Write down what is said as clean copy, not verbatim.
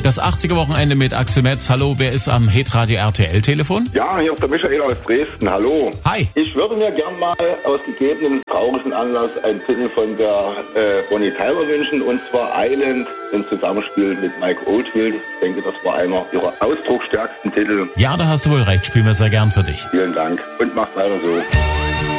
Das 80er-Wochenende mit Axel Metz. Hallo, wer ist am Hitradio RTL-Telefon? Ja, hier ist der Michael aus Dresden. Hallo. Hi. Ich würde mir gern mal aus gegebenem traurigen Anlass einen Titel von der Bonnie Tyler wünschen, und zwar Island im Zusammenspiel mit Mike Oldfield. Ich denke, das war einer ihrer ausdrucksstärksten Titel. Ja, da hast du wohl recht. Spielen wir sehr gern für dich. Vielen Dank und macht weiter so.